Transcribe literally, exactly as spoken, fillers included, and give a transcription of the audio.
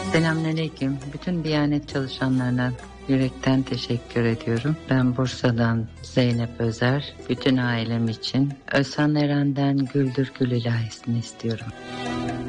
Selamünaleyküm. Bütün Diyanet çalışanlarına yürekten teşekkür ediyorum. Ben Bursa'dan Zeynep Özer. Bütün ailem için Özhan Eren'den Güldür Gül ilahisini istiyorum.